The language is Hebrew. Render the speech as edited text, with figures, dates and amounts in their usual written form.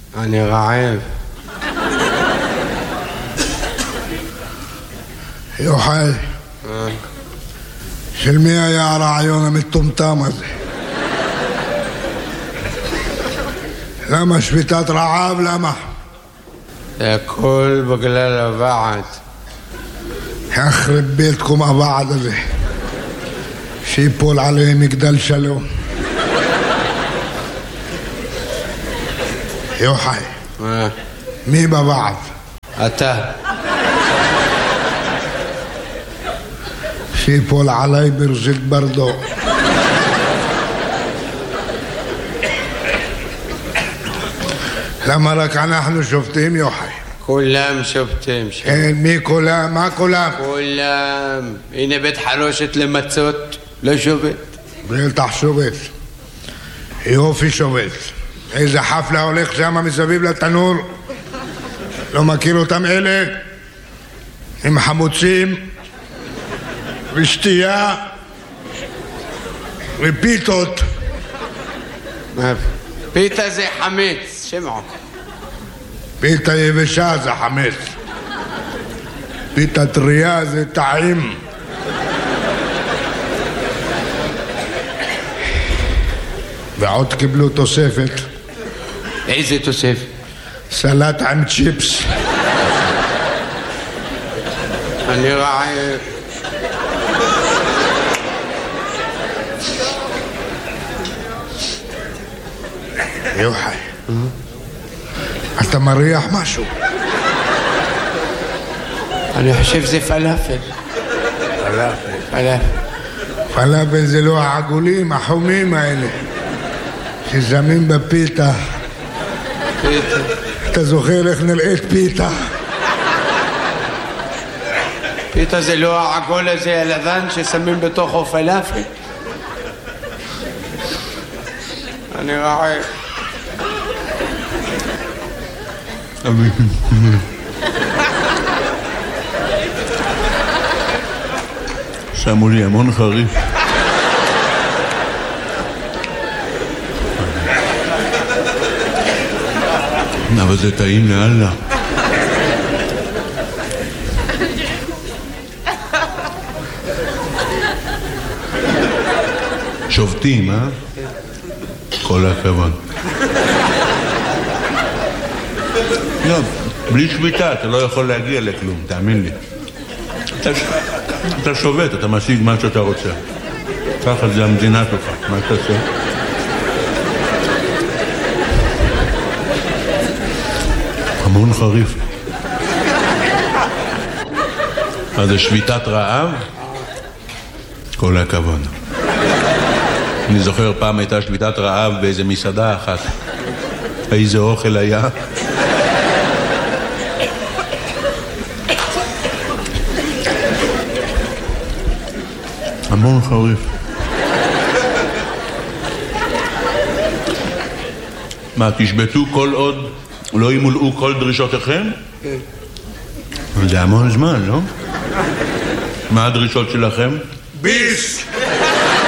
אני רעב. יוחאי, של מי היה הרעיון המטומטם הזה? למה שביתת רעב? למה? זה הכל בגלל הוועד. יחרב ביתכם הוועד הזה, שיפול עליהם מגדל שלום. יוחאי, מי בוועד? אתה. שיפול עליי ברזית ברדו. למה רק אנחנו שובתים, יוחאי? כולם שובתים. כן, מי כולם? מה כולם? כולם. הנה בית חרושת למצות, לא שובת. בטח שובת. יופי שובת. איזה חפלה הולך שם מסביב לתנור. לא מכיר אותם אלה? עם חמוצים ושתייה ופיתות. פיתה זה חמץ, שמעו. פיתה יבשה זה חמץ. פיתה טריה זה טעים. ועוד קיבלו תוספת. איזה תוספת? סלט עם צ'יפס. אני רעב. יוחאי, אתה מריח משהו? אני חושב זה פלאפל. פלאפל זה לא העגולים, החומים האלה ששמים בפיתה. אתה זוכר איך נראית פיתה? פיתה זה לא העגול הזה הלבן ששמים בתוכו פלאפל. אני רעב. שמו לי המון חריף. אבל זה טעים לאללה. שובתים, אה? כל הכבוד. לא, בלי שביתה אתה לא יכול להגיע לכלום, תאמין לי. אתה שובת, אתה משיג מה שאתה רוצה. ככה זה המדינה שלך, מה אתה עושה? המון חריף. אז זה שביתת רעב? כל הכבוד. אני זוכר פעם הייתה שביתת רעב באיזה מסעדה אחת. איזה אוכל היה? המון חריף. מה, תשבתו כל עוד לא ימולאו כל דרישותיכם? כן. זה המון זמן, לא? מה הדרישות שלכם? ביס!